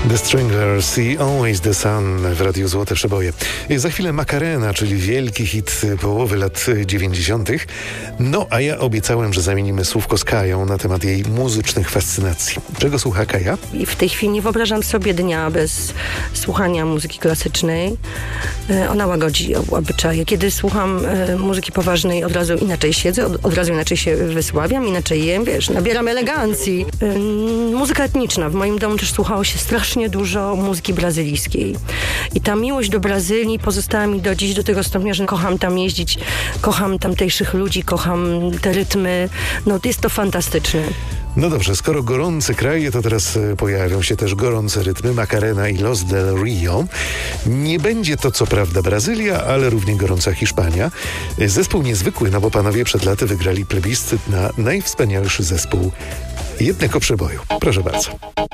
The Stranglers i Always the Sun w Radiu Złote Przeboje. Za chwilę Macarena, czyli wielki hit połowy lat 90. No, a ja obiecałem, że zamienimy słówko z Kają na temat jej muzycznych fascynacji. Czego słucha Kaja? I w tej chwili nie wyobrażam sobie dnia bez słuchania muzyki klasycznej. Ona łagodzi obyczaje. Kiedy słucham muzyki poważnej, od razu inaczej siedzę, od razu inaczej się wysławiam, inaczej jem, nabieram elegancji. Muzyka etniczna. W moim domu też słuchało się strasznie dużo muzyki brazylijskiej. I ta miłość do Brazylii pozostała mi do dziś, do tego stopnia, że kocham tam jeździć, kocham tamtejszych ludzi, kocham te rytmy. No, jest to fantastyczne. No dobrze, skoro gorący kraj, to teraz pojawią się też gorące rytmy Macarena i Los del Rio. Nie będzie to co prawda Brazylia, ale równie gorąca Hiszpania. Zespół niezwykły, no bo panowie przed laty wygrali plebiscyt na najwspanialszy zespół jednego przeboju. Proszę bardzo.